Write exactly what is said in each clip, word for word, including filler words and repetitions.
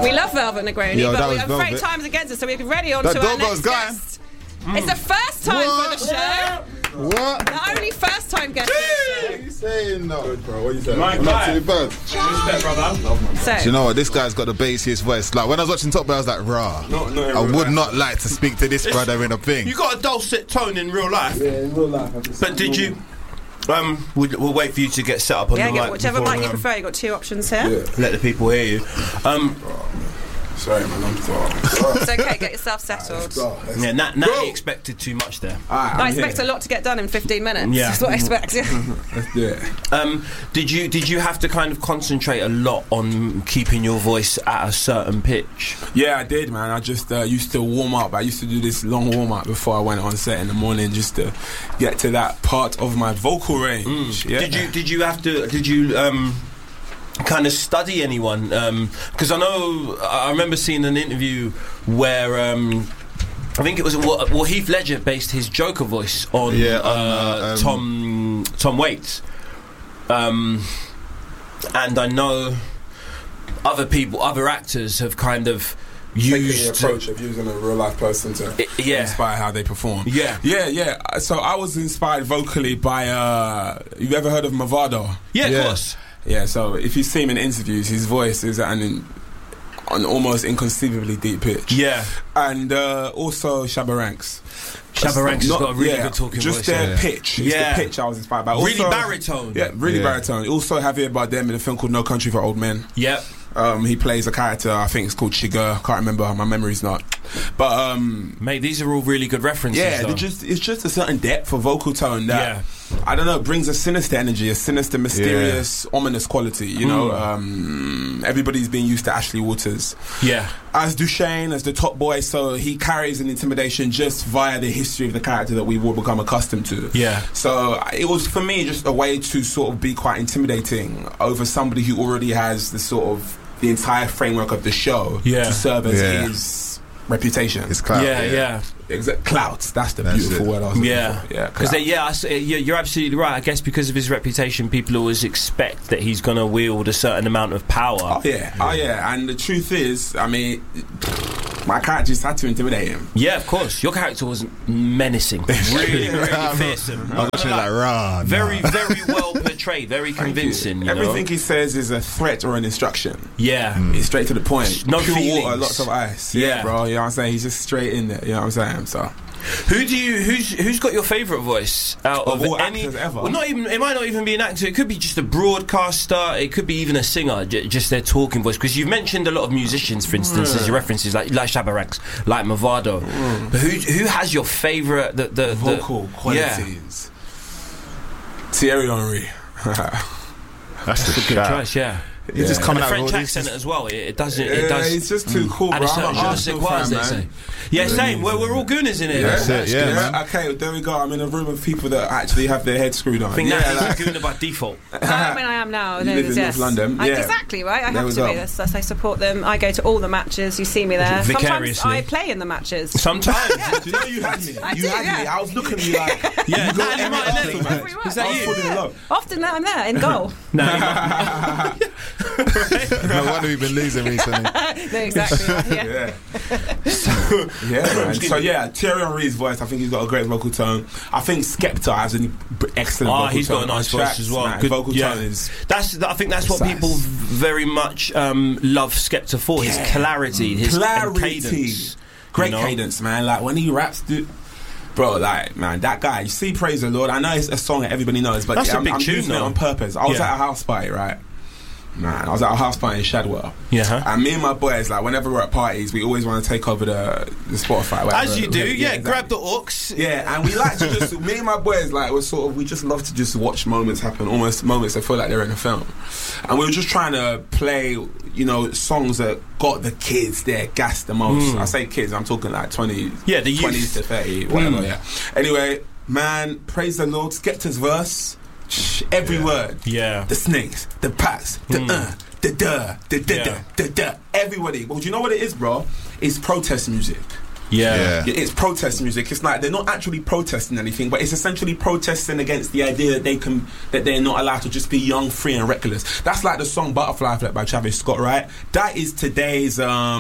We love Velvet Negroni, Yo, but we have Velvet. great times against us, so we're ready on That to our doorbell's next going. guest. Mm. It's the first time What? for the show. What? The only first time guest. What are you saying, though? Good, bro. What are you saying? I'm not too bad. Respect, brother. So, Do you know what? This guy's got the bassiest voice. Like, when I was watching Top Boy, I was like, rah. No, no, in I real would life. not like to speak to this brother in a thing. You got a dulcet tone in real life. Yeah, in real life. I'm just But did you... Um, we'll, we'll wait for you to get set up on yeah, the get mic. whichever before, mic you um, prefer. You've got two options here. Yeah. Let the people hear you. Um, Sorry, man. I'm sorry. It's okay, get yourself settled. Go. Let's yeah, Nat, Nat go. expected too much there. Alright, I I'm expect here. a lot to get done in fifteen minutes. Yeah. That's what I expect. Let's do it. Um, did you did you have to kind of concentrate a lot on keeping your voice at a certain pitch? Yeah, I did, man. I just uh, used to warm up. I used to do this long warm up before I went on set in the morning, just to get to that part of my vocal range. Yeah. Did you did you have to did you um, kind of study anyone? Because I know I remember seeing an interview where. Um, I think it was well, well Heath Ledger based his Joker voice on, Yeah, on, uh, uh, um, Tom Tom Waits, um, and I know other people, other actors have kind of Taking the used approach of using a real life person to I- yeah. inspire how they perform. Yeah. yeah, yeah. So I was inspired vocally by. Uh, you ever heard of Mavado? yeah, Yeah. of course. Yeah. So if you see him in interviews, his voice is at an an almost inconceivably deep pitch. Yeah, And uh, also Shabba Ranks. Shabba Ranks has Not- got a really yeah, good talking just voice. their yeah. pitch. It's Yeah. the pitch I was inspired by. Really Also- baritone. Yeah, really Yeah. baritone. Also Javier Bardem in a film called No Country for Old Men. Yep. Um, he plays a character, I think it's called Chiga. Can't remember, my memory's not. But um, Mate, these are all really good references. yeah, though. they're just it's just a certain depth of vocal tone that Yeah. I don't know, brings a sinister energy, a sinister, mysterious, ominous quality. You know, Mm. um, everybody's been used to Ashley Waters yeah. as Duchesne, as the top boy, so he carries an intimidation just via the history of the character that we've all become accustomed to. Yeah. So it was for me just a way to sort of be quite intimidating over somebody who already has the sort of the entire framework of the show Yeah. to serve as Yeah. his reputation. It's clout. yeah, yeah, Exa- clout. That's the That's beautiful it. word I was looking yeah. for. Yeah, Because clout. yeah, I s- you're you're absolutely right. I guess because of his reputation, people always expect that he's going to wield a certain amount of power. Oh yeah, oh yeah, and the truth is, I mean, my character just had to intimidate him. Yeah, of course. Your character was menacing, really, really fearsome. I was watching it like, rah. nah. Very, very well portrayed, very convincing. You know? Everything he says is a threat or an instruction. Yeah. He's straight to the point. No Pure feelings. water, lots of ice. Yeah. Yeah, bro. You know what I'm saying? He's just straight in there. You know what I'm saying? So Who do you? Who's who's got your favourite voice out of, Of all any? actors ever? Well, not even. It might not even be an actor. It could be just a broadcaster. It could be even a singer. J- just their talking voice. Because you've mentioned a lot of musicians, for instance, as your references, like like Shabba Ranks, like Mavado. But who who has your favourite? The, the, the vocal Yeah. qualities. Thierry Henry. That's, That's a good choice. Yeah. He's just Yeah. coming And a out with French all these. accent as well. It, it doesn't. It Yeah, does. he's just too cool, And bro. a certain I'm je an ne sais Arsenal quoi, as fan, they man. say. Yeah, same. We're, we're all gooners in it. That's though. it, yeah, good. man. Okay, there we go. I'm in a room of people that actually have their heads screwed on. I think yeah, that like, is a gooner by default. I mean, I am now. You no, live in yes. North London, I, yeah. exactly, right? I There have we to go. be this. I support them. I go to all the matches. You see me there. Sometimes Vicariously. I play in the matches. Sometimes. Do you know you had me? I you do, had me. yeah. I was looking at you like, Yeah, you got Natalie every Martinelli. Arsenal match. Every Is that I was you? falling in love. Often I'm there in goal. No. No wonder we've been losing recently. No, exactly. Yeah. Yeah. so, yeah, man. So yeah, Thierry Henry's voice, I think he's got a great vocal tone. I think Skepta has an excellent Ah, vocal he's tone. got a nice On voice tracks, as well. man, Good vocal yeah. tone is That's. I think that's what precise. people very much um, love Skepta for. His Yeah. clarity, his clarity. cadence. Great you know? cadence, man. Like when he raps, dude. Bro, like, man, that guy, you see Praise the Lord. I know it's a song that everybody knows, but That's a I'm, big I'm tune, using it though. on purpose. I was Yeah. at a house party, right? Man, I was at a house party in Shadwell. Yeah. huh? And me and my boys, like, whenever we're at parties, we always want to take over the, the Spotify. whatever. As you do, yeah. exactly. Grab the aux. Yeah, and we like to just, me and my boys, like, we're sort of, we just love to just watch moments happen, almost moments that feel like they're in a film. And we were just trying to play, you know, songs that got the kids there gassed the most. Mm. I say kids, I'm talking like twenty, Yeah, the youth. twenties to thirty, whatever, Mm. yeah. Anyway, man, praise the Lord, Skepta's verse, shh, every Yeah. word. Yeah. The snakes, the packs, the Mm. uh, the duh, the duh, Yeah. duh, the duh, everybody. Well, do you know what it is, bro? It's protest music. Yeah. Yeah. It's protest music. It's like they're not actually protesting anything, but it's essentially protesting against the idea that they can that they're not allowed to just be young, free, and reckless. That's like the song "Butterfly Effect" by Travis Scott, right? That is today's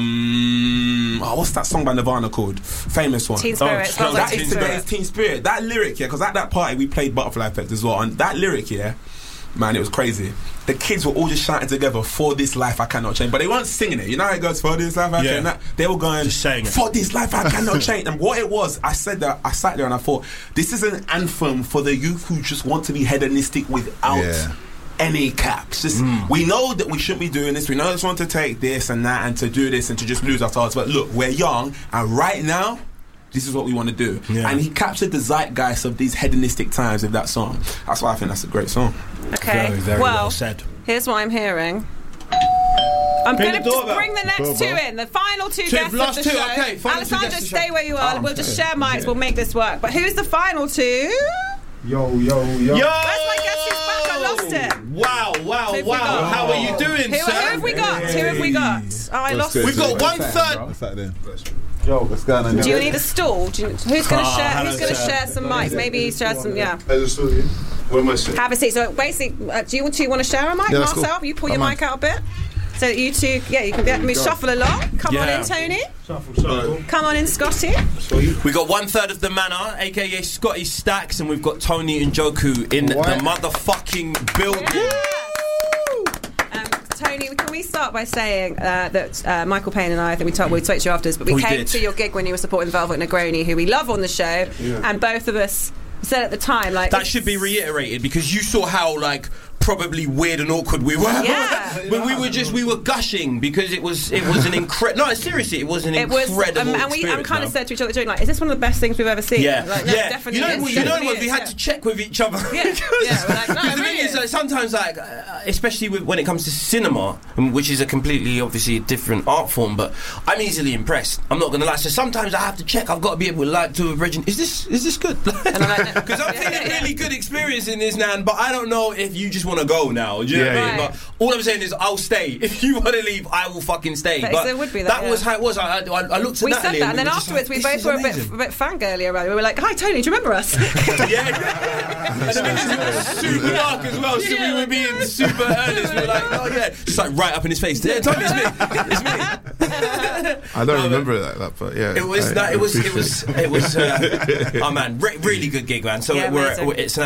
um. Oh, what's that song by Nirvana called? Famous one. Teen Spirit. Oh, Smells like That Teen is Spirit. today's Teen Spirit. That lyric, yeah, because at that party we played Butterfly Effect as well, and that lyric, yeah, man, it was crazy. The kids were all just shouting together, "For this life I cannot change," but they weren't singing it. You know how it goes, "For this life I Yeah. cannot." They were going, Just saying it. "For this life I cannot change." And what it was, I said that, I sat there and I thought, this is an anthem for the youth who just want to be hedonistic without Yeah. any caps. Just, we know that we shouldn't be doing this. We know just want to take this and that and to do this and to just lose ourselves. But look, we're young, and right now, this is what we want to do. Yeah. And he captured the zeitgeist of these hedonistic times with that song. That's why I think that's a great song. Okay. Very, very well, well said. here's what I'm hearing. I'm Ring going the to just doorbell. bring the next Doorbell. two in. The final two, Two, guests last of the two, show. okay, final two Alessandro, guests of the stay show. where you are. Oh, we'll just okay. share mics. We'll make this work. But who's the final two? Yo, yo, yo. Yo! Where's my guest who's back? I lost him. Wow, wow, Who've we wow. got? How are you doing, Who, sir? who have we got? Who have we got? Oh, I lost good. him. We've got one third. What's that then? Yo, What's going on? Do you need a stool? Do you, who's going to Ah, share? hello, Who's going to sir. share some mics? Maybe share some. Yeah. I just saw you. Where am I sitting? Have a seat. So basically, uh, do you want to want to share a mic, Yeah, that's Marcel? cool. You pull I'm your on. mic out a bit. So that you two, yeah, you can let me shuffle along. Come on Yeah. in, Tony. Shuffle, shuffle. Come on in, Scotty. We got one third of the manor, aka Scotty Stacks, and we've got Tony and Joku in What? the motherfucking building. Um, Tony, can we start by saying uh, that uh, Michael Payne and I, I think we talked, we spoke to you afterwards, but we, We came did. to your gig when you were supporting Velvet Negroni, who we love on the show, and both of us said at the time, like, That should be reiterated because you saw how like probably weird and awkward we were. Yeah. But we were just we were gushing because it was it was an incredible. No, seriously, it was an It was, incredible. um, and we experience, um, kind man. of said to each other, during, like, is this one of the best things we've ever seen? Yeah, like, no, yeah. definitely you know, is, what- you know definitely what? We is, had yeah. to check with each other. Yeah, because yeah, we're like, no, because the it thing really is, like, is. sometimes, like, uh, especially with, when it comes to cinema, um, which is a completely, obviously, different art form, but I'm easily impressed. I'm not gonna lie. So sometimes I have to check. I've got to be able to like to original. Is this is this good? And I'm like, no. Because I'm Yeah, feeling yeah, yeah. really good experiencing this, Nan, but I don't know if you just want to go now. Do you know Yeah, what I mean? yeah. But all I'm saying is, I'll stay. If you want to leave, I will fucking stay. But But there would be that, yeah. was how it was. I, I, I looked at We Natalie said that, and then we were just afterwards like, we this both is were a bit, amazing. a bit fangirly around it. We were like, hi, Tony, do you remember us? yeah, yeah. And the thing is, it was super dark as well, so we were being super earnest. We were like, oh yeah, just like right up in his face. Yeah, Tony, it's me, it's me. I don't remember that, that, but yeah. It was, I- that, I it was, it appreciate was, it was. Uh, oh man, re- really good gig, man. So Yeah, we're, amazing. it's an